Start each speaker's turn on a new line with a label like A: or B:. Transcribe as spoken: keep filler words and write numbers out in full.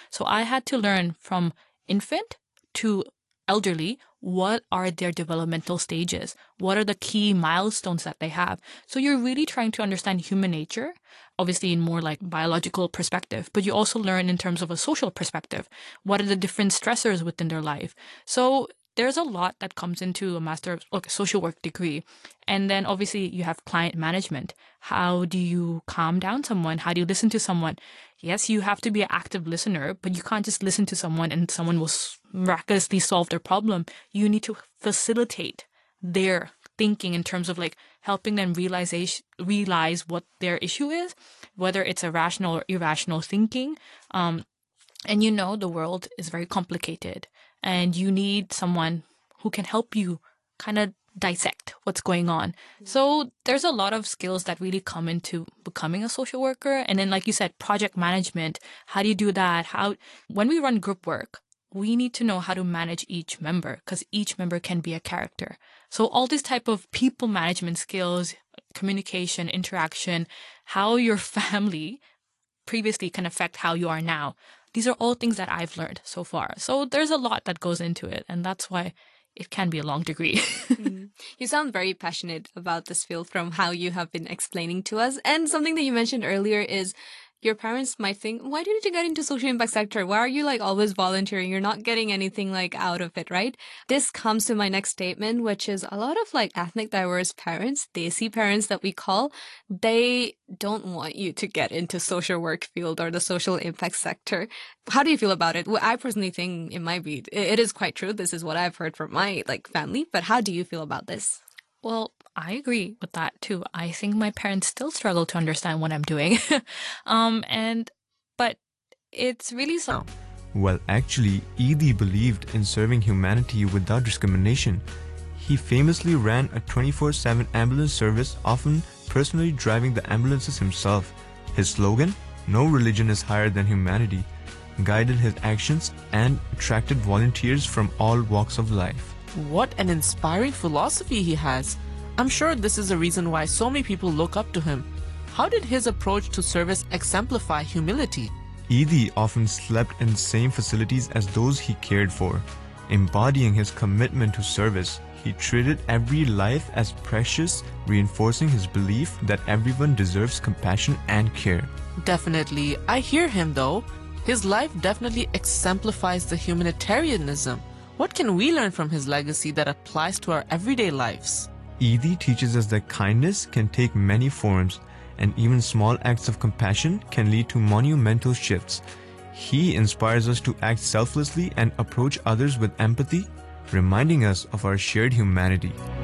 A: So I had to learn from infant to elderly, what are their developmental stages? What are the key milestones that they have? So you're really trying to understand human nature, obviously in more like biological perspective, but you also learn in terms of a social perspective. What are the different stressors within their life? So there's a lot that comes into a master of okay, social work degree. And then obviously you have client management. How do you calm down someone? How do you listen to someone? Yes, you have to be an active listener, but you can't just listen to someone and someone will miraculously solve their problem. You need to facilitate their thinking in terms of like helping them realize realize what their issue is, whether it's a rational or irrational thinking. Um, and you know the world is very complicated. And you need someone who can help you kind of dissect what's going on. So there's a lot of skills that really come into becoming a social worker. And then, like you said, project management. How do you do that? How, when we run group work, we need to know how to manage each member because each member can be a character. So all these type of people management skills, communication, interaction, how your family previously can affect how you are now. These are all things that I've learned so far. So there's a lot that goes into it. And that's why it can be a long degree.
B: mm. You sound very passionate about this field from how you have been explaining to us. And something that you mentioned earlier is your parents might think, why didn't you get into social impact sector? Why are you like always volunteering? You're not getting anything like out of it, right? This comes to my next statement, which is a lot of like ethnic diverse parents, desi parents that we call, they don't want you to get into social work field or the social impact sector. How do you feel about it? Well, I personally think it might be, it is quite true. This is what I've heard from my like family, but how do you feel about this?
A: Well, I agree with that too. I think my parents still struggle to understand what I'm doing. um, and, but it's really so.
C: Well, actually, Eidi believed in serving humanity without discrimination. He famously ran a twenty-four seven ambulance service, often personally driving the ambulances himself. His slogan, "No religion is higher than humanity," guided his actions and attracted volunteers from all walks of life.
D: What an inspiring philosophy he has. I'm sure this is the reason why so many people look up to him. How did his approach to service exemplify humility?
C: Eidi often slept in the same facilities as those he cared for. Embodying his commitment to service, he treated every life as precious, reinforcing his belief that everyone deserves compassion and care.
D: Definitely. I hear him though. His life definitely exemplifies the humanitarianism. What can we learn from his legacy that applies to our everyday lives?
C: Eidi teaches us that kindness can take many forms, and even small acts of compassion can lead to monumental shifts. He inspires us to act selflessly and approach others with empathy, reminding us of our shared humanity.